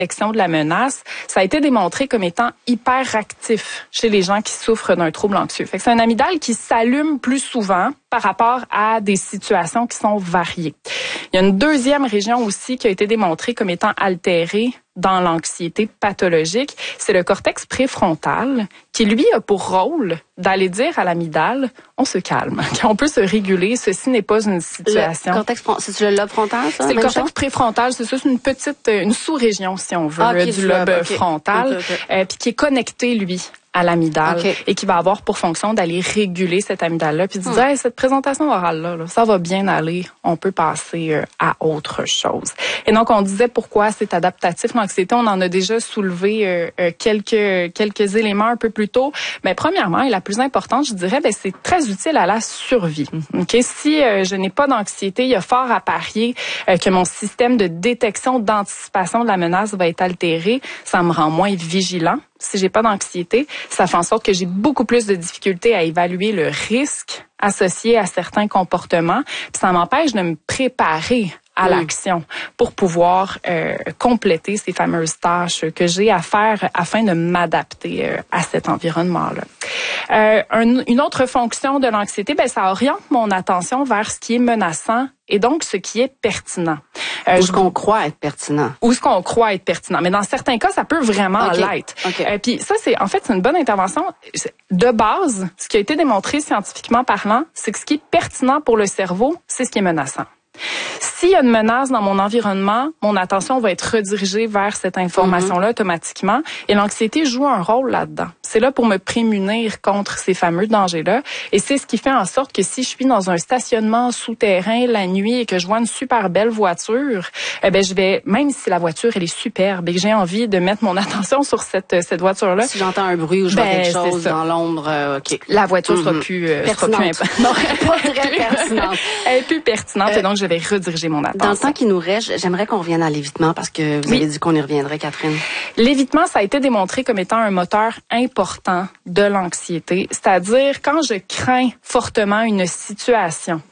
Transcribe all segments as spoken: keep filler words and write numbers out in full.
de la menace, ça a été démontré comme étant hyperactif chez les gens qui souffrent d'un trouble anxieux. Fait que c'est un amygdale qui s'allume plus souvent par rapport à des situations qui sont variées. Il y a une deuxième région aussi qui a été démontrée comme étant altérée dans l'anxiété pathologique, c'est le cortex préfrontal qui, lui, a pour rôle d'aller dire à l'amygdale, on se calme, qu'on peut se réguler, ceci n'est pas une situation. Le cortex, c'est le lobe frontal, ça? C'est le cortex chose? préfrontal, c'est ça, c'est une petite, une sous-région, si on veut, ah, okay, du lobe okay. frontal, okay, okay. Euh, puis qui est connecté, lui, à l'amygdale okay. et qui va avoir pour fonction d'aller réguler cette amygdale-là puis de dire, hey, cette présentation orale-là, là, ça va bien aller, on peut passer euh, à autre chose. Et donc, on disait pourquoi c'est adaptatif, l'anxiété, on en a déjà soulevé euh, euh, quelques quelques éléments un peu plus tôt. Mais premièrement, et la plus importante, je dirais, ben c'est très utile à la survie. Ok, si euh, je n'ai pas d'anxiété, il y a fort à parier euh, que mon système de détection, d'anticipation de la menace va être altéré. Ça me rend moins vigilant. Si j'ai pas d'anxiété, ça fait en sorte que j'ai beaucoup plus de difficultés à évaluer le risque associé à certains comportements. Puis ça m'empêche de me préparer à oui. l'action pour pouvoir euh, compléter ces fameuses tâches que j'ai à faire afin de m'adapter euh, à cet environnement-là. Euh, un, une autre fonction de l'anxiété, ben ça oriente mon attention vers ce qui est menaçant et donc ce qui est pertinent. Euh, ou ce qu'on croit être pertinent. Ou ce qu'on croit être pertinent. Mais dans certains cas, ça peut vraiment okay. l'être. Okay. Euh, puis ça, c'est en fait, c'est une bonne intervention. De base, ce qui a été démontré scientifiquement parlant, c'est que ce qui est pertinent pour le cerveau, c'est ce qui est menaçant. S'il y a une menace dans mon environnement, mon attention va être redirigée vers cette information-là mm-hmm. automatiquement. Et l'anxiété joue un rôle là-dedans. C'est là pour me prémunir contre ces fameux dangers-là. Et c'est ce qui fait en sorte que si je suis dans un stationnement souterrain la nuit et que je vois une super belle voiture, eh ben je vais, même si la voiture elle est superbe et que j'ai envie de mettre mon attention sur cette cette voiture-là. Si j'entends un bruit ou je vois ben, quelque chose dans l'ombre, euh, ok. La voiture mm-hmm. sera plus euh, pertinente. Sera plus non, pas très pertinente. Elle est plus pertinente euh, et donc je vais rediriger mon attention. Dans le temps qui nous reste, j'aimerais qu'on revienne à l'évitement parce que vous oui. avez dit qu'on y reviendrait, Catherine. L'évitement, ça a été démontré comme étant un moteur important de l'anxiété, c'est-à-dire quand je crains fortement une situation.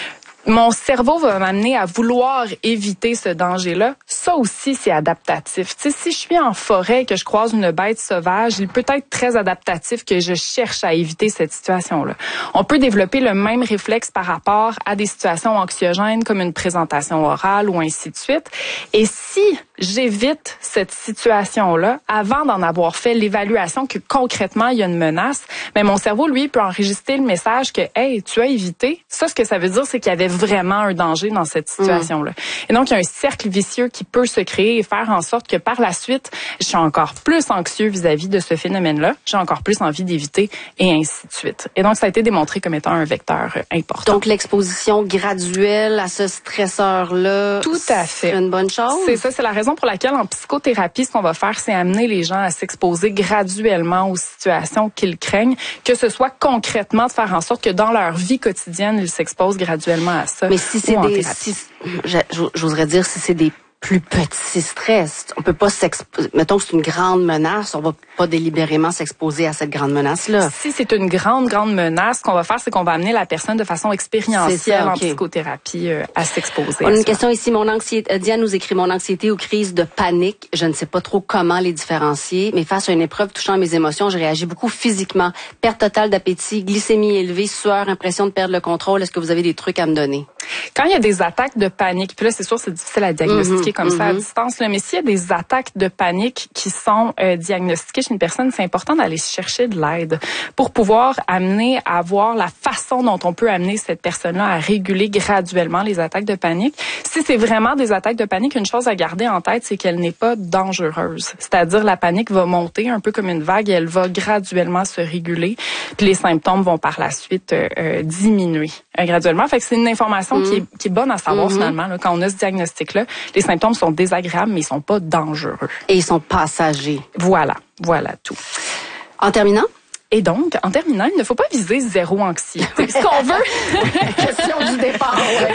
Mon cerveau va m'amener à vouloir éviter ce danger-là. Ça aussi, c'est adaptatif. Tu sais, si je suis en forêt et que je croise une bête sauvage, il peut être très adaptatif que je cherche à éviter cette situation-là. On peut développer le même réflexe par rapport à des situations anxiogènes comme une présentation orale ou ainsi de suite. Et si j'évite cette situation-là avant d'en avoir fait l'évaluation que concrètement il y a une menace, mais mon cerveau, lui, peut enregistrer le message que, hey, tu as évité. Ça, ce que ça veut dire, c'est qu'il y avait vraiment un danger dans cette situation-là. Mmh. Et donc, il y a un cercle vicieux qui peut se créer et faire en sorte que par la suite, je suis encore plus anxieux vis-à-vis de ce phénomène-là. J'ai encore plus envie d'éviter et ainsi de suite. Et donc, ça a été démontré comme étant un vecteur important. Donc, l'exposition graduelle à ce stresseur-là, tout à fait, c'est une bonne chose. C'est ça, c'est la raison pour laquelle en psychothérapie, ce qu'on va faire, c'est amener les gens à s'exposer graduellement aux situations qu'ils craignent, que ce soit concrètement de faire en sorte que dans leur vie quotidienne, ils s'exposent graduellement à ça. Mais si c'est des, si, j'oserais dire si c'est des plus petits stress, on peut pas s'exposer. Mettons que c'est une grande menace, on va pas délibérément s'exposer à cette grande menace-là. Si c'est une grande, grande menace, ce qu'on va faire, c'est qu'on va amener la personne de façon expérientielle ça, okay. en psychothérapie euh, à s'exposer. On a une question ici. Mon anxiété, Diane nous écrit, mon anxiété ou crise de panique, je ne sais pas trop comment les différencier, mais face à une épreuve touchant mes émotions, je réagis beaucoup physiquement. Perte totale d'appétit, glycémie élevée, sueur, impression de perdre le contrôle. Est-ce que vous avez des trucs à me donner? Quand il y a des attaques de panique, puis là, c'est sûr, c'est difficile à diagnostiquer mm-hmm, comme mm-hmm. ça à distance, là, mais s'il y a des attaques de panique qui sont euh, diagnostiquées chez une personne, c'est important d'aller chercher de l'aide pour pouvoir amener à voir la façon dont on peut amener cette personne-là à réguler graduellement les attaques de panique. Si c'est vraiment des attaques de panique, une chose à garder en tête, c'est qu'elle n'est pas dangereuse. C'est-à-dire, la panique va monter un peu comme une vague et elle va graduellement se réguler, puis les symptômes vont par la suite euh, euh, diminuer euh, graduellement. Fait que c'est une information mmh. qui, est, qui est bonne à savoir mmh. finalement. Là, quand on a ce diagnostic-là, les symptômes sont désagréables, mais ils sont pas dangereux. Et ils sont passagers. Voilà, voilà tout. En terminant? Et donc, en terminant, il ne faut pas viser zéro anxiété. Ce qu'on veut... Question du départ, ouais.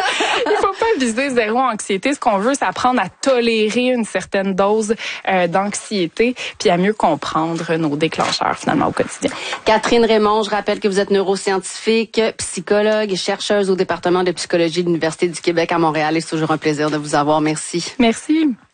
Il faut pas viser zéro anxiété. Ce qu'on veut, c'est apprendre à tolérer une certaine dose euh, d'anxiété puis à mieux comprendre nos déclencheurs, finalement, au quotidien. Catherine Raymond, je rappelle que vous êtes neuroscientifique, psychologue et chercheuse au département de psychologie de l'Université du Québec à Montréal. Et c'est toujours un plaisir de vous avoir. Merci. Merci.